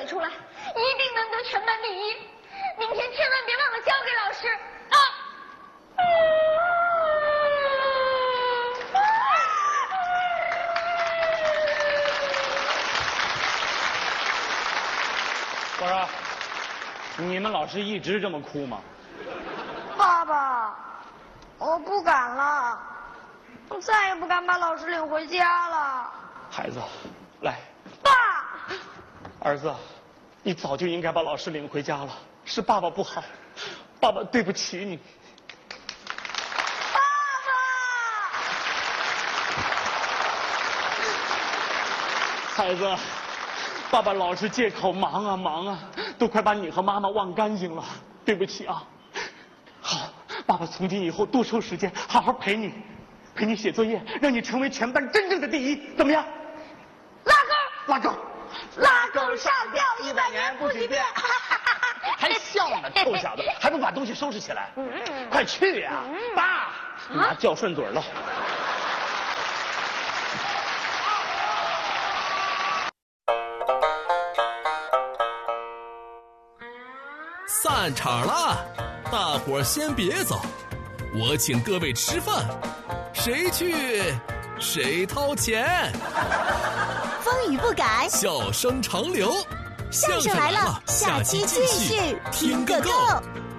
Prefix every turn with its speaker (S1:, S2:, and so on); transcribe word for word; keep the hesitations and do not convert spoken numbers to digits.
S1: 写出来，一定能得全班第一。明天千万别忘了交给老师啊！
S2: 我说，你们老师一直这么哭吗？
S3: 爸爸，我不敢了，我再也不敢把老师领回家了。
S2: 孩子，来。
S3: 爸，
S2: 儿子，你早就应该把老师领回家了，是爸爸不好，爸爸对不起你。
S3: 爸
S2: 爸，孩子，爸爸老是借口忙啊忙啊，都快把你和妈妈忘干净了，对不起啊。好，爸爸从今以后多抽时间，好好陪你，陪你写作业，让你成为全班真正的第一，怎么样？
S3: 拉钩，
S2: 拉钩，
S3: 拉钩上吊一百年不许变。
S2: 还笑呢，臭小子，还不把东西收拾起来？快去呀！爸，妈叫顺嘴了。
S4: 散场了，大伙儿先别走，我请各位吃饭，谁去谁掏钱。
S5: 风雨不改，
S4: 笑声长流，
S5: 相声来了，下期继续听个够。